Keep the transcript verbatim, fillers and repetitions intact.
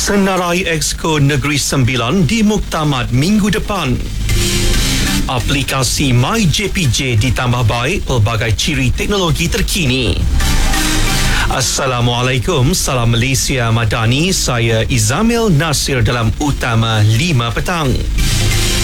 Senarai Exco Negeri Sembilan di Muktamad minggu depan. Aplikasi MyJPJ ditambah baik pelbagai ciri teknologi terkini. Assalamualaikum, salam Malaysia Madani. Saya Izamil Nasir dalam Utama lima petang.